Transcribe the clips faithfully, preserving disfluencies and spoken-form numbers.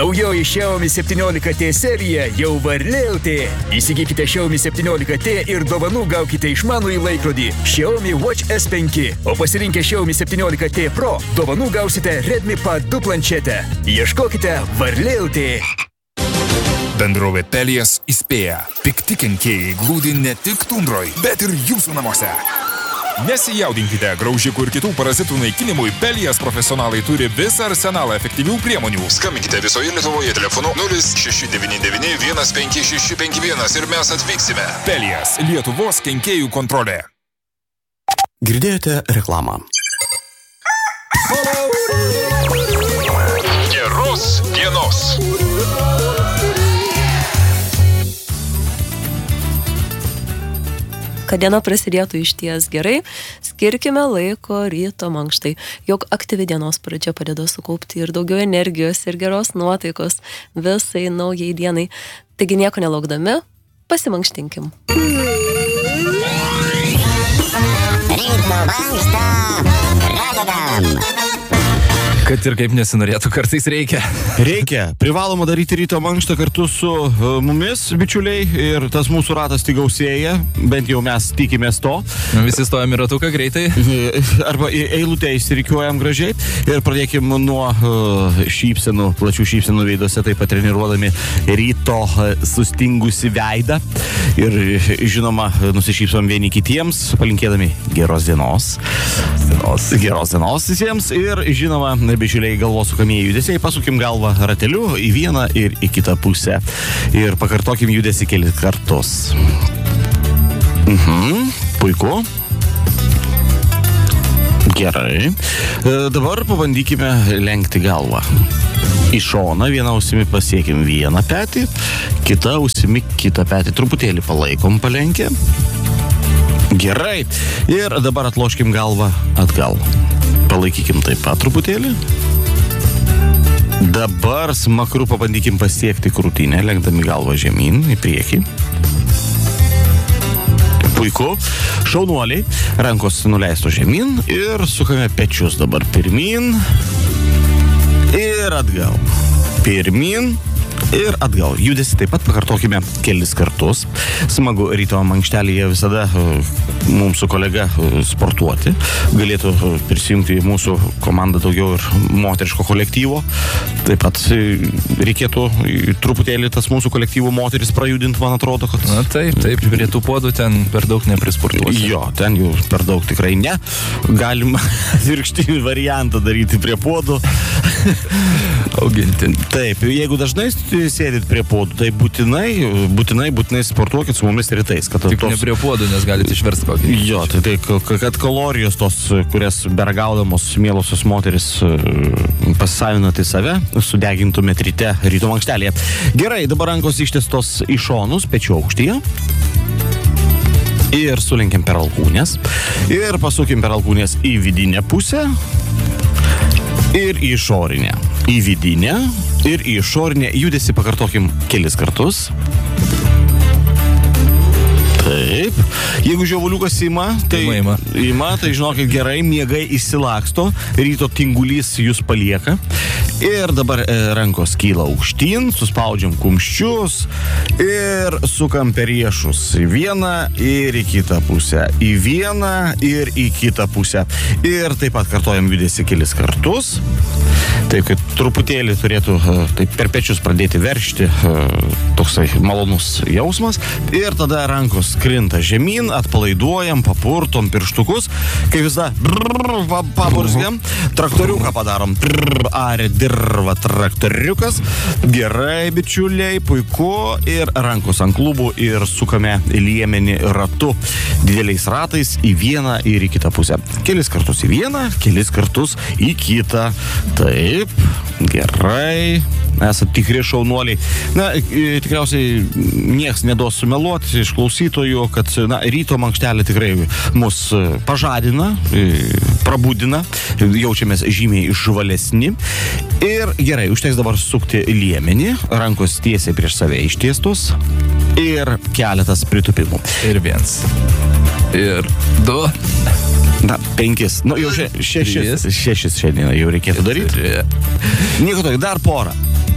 Naujoji Xiaomi septyniolika T serija jau varliauti. Įsigykite Xiaomi septyniolika T ir dovanų gaukite išmanųjį laikrodį Xiaomi Watch S penki. O pasirinkę Xiaomi septyniolika T Pro, dovanų gausite Redmi Pad du planšetę. Ieškokite varliauti. Bendrovė Pelijas įspėja. Pikti kenkėjai glūdi ne tik tundroj, bet ir jūsų namuose. Nesijaudinkite, graužikų ir kitų parazitų naikinimui Pelijas profesionalai turi visą arsenalą efektyvių priemonių. Skambinkite visoje Lietuvoje telefonu nulis šeši devyni devyni vienas penki šeši penki vienas ir mes atvyksime. Pelijas – Lietuvos kenkėjų kontrolė. Girdėjote reklamą. Geros dienos. Kad diena prasidėtų išties gerai, skirkime laiko ryto mankštai. Juk aktyvi dienos pradžia padeda sukaupti ir daugiau energijos ir geros nuotaikos visai naujai dienai. Taigi nieko nelaukdami, pasimankštinkim. Ryto mankštą pradedam. Kad ir kaip nesinorėtų, kartais reikia. Reikia. Privaloma daryti ryto mankštą kartu su uh, mumis, bičiuliai, ir tas mūsų ratas tik gausėja, bent jau mes tikimės to. Visi stojam į ratuką greitai. Arba eilutę išsirikiuojam gražiai ir pradėkim nuo uh, šypsenų, plačių šypsenų veiduose, taip pat treniruodami ryto uh, sustingusi veidą. Ir žinoma, nusišypsom vieni kitiems, palinkėdami geros dienos. Dienos. Geros dienos visiems ir žinoma, bičiuliai, galvos sukamieji judesiai, pasukim galvą rateliu į vieną ir į kitą pusę. Ir pakartokim judesį kelis kartus. Mhm, puiku. Gerai. E, dabar pabandykime lenkti galvą. Į šoną vieną ausimi pasiekim vieną petį, kitą ausimi kitą petį. Truputėlį palaikom palenkę. Gerai. Ir dabar atloškim galvą atgal. Palaikykim taip pat truputėlį. Dabar smakru pabandykim pasiekti krūtinę, lenkdami galvą žemyn, į priekį. Puiku. Šaunuoliai. Rankos nuleistos žemyn ir sukame pečius dabar pirmin ir atgal. Pirmin ir atgal. Judesi taip pat pakartokime kelis kartus. Smagu ryto mankštelėje visada uh, mums su kolega uh, sportuoti. Galėtų uh, prisijungti į mūsų komandą daugiau ir moteriško kolektyvo. Taip pat uh, reikėtų uh, truputėlį tas mūsų kolektyvų moteris prajudinti, man atrodo, kad... Na taip, taip, prie tų podų ten per daug neprisportuosi. Jo, ten jau per daug tikrai ne. Galima virkštinį variantą daryti prie podų. Auginti. Taip, jeigu dažnai sėdit prie podų, tai būtinai, būtinai, būtinai sportuokit su mumis rytais. Kad Tik tos... ne prie podų, nes galite išversti kokį. Jo, tai, tai kad kalorijos tos, kurias beragaudamos mielosios moteris pasisavinat į save, sudegintumėt ryte ryto mankštelėje. Gerai, dabar rankos ištiestos į šonus, pečių aukštyje. Ir sulenkiam per alkūnės. Ir pasukim per alkūnės į vidinę pusę. Ir į išorinę. Į vidinę ir į išorinę judesį pakartokim kelis kartus. Taip. Jeigu žiovaliukas ima, tai, ima. ima, tai žinokit gerai, miegai išsilaksto, ryto tingulys jūs palieka. Ir dabar e, rankos kyla aukštyn, suspaudžiam kumščius ir sukam per riešus į vieną ir į kitą pusę. Į vieną ir į kitą pusę. Ir taip pat kartojam judesį kelis kartus. Taip, kad truputėlį turėtų taip, per pečius pradėti veršti toksai malonus jausmas. Ir tada rankos krinta žemyn, atpalaiduojam, papurtom pirštukus. Kai visada paburzgiam, traktoriuką padarom. Arė dirva traktoriukas. Gerai, bičiuliai, puiku. Ir rankos ant klubų ir sukame liemenį ratu. Dideliais ratais į vieną ir į kitą pusę. Kelis kartus į vieną, kelis kartus į kitą. Taip, gerai. Esat tikri šaunuoliai. Na, tikriausiai nieks neduos sumeluoti iš klausytojų, kad na, ryto mankštelė tikrai mus pažadina, prabudina, jaučiamės žymiai žvalesni. Ir gerai, užteks dabar sukti liemenį, rankos tiesiai prieš save ištiestos ir keletas pritupimų. Ir viens. Ir du. Na, penkis. Nu, jau še, šešis. Šešis šiandieną jau reikėtų daryti. Nieko tokio, dar porą.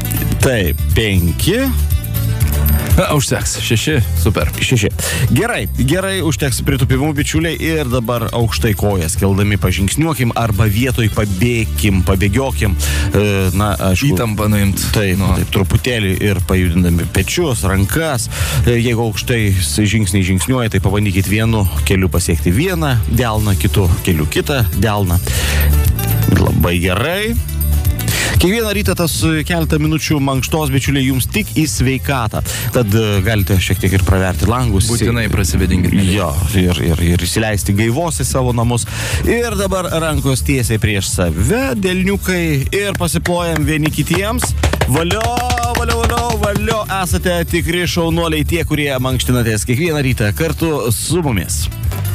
Taip, penki. Na, užteks. Šeši. Super. Šeši. Gerai, gerai, užteks pritupimų, bičiuliai, ir dabar aukštai kojas keldami pažingsniuokim arba vietoj pabėkim, pabėgiokim. E, na, aišku. Įtampą nuimt. Taip, no. taip, truputėlį ir pajudindami pečius, rankas. E, jeigu aukštai žingsniai žingsniuoja, tai pabandykit vienu keliu pasiekti vieną delną, kitu keliu kitą delną. Labai gerai. Kiekvieną rytą tas keletą minučių mankštos, bičiuliai, jums tik į sveikatą. Tad galite šiek tiek ir praverti langus. Būtinai prasivedinkite. Jo, ir, ir, ir įsileisti gaivos į savo namus. Ir dabar rankos tiesiai prieš save, delniukai, ir pasiplojam vieni kitiems. Valio, valio, valio, valio, esate tikri šaunuoliai tie, kurie mankštinatės kiekvieną rytą kartu su mumis.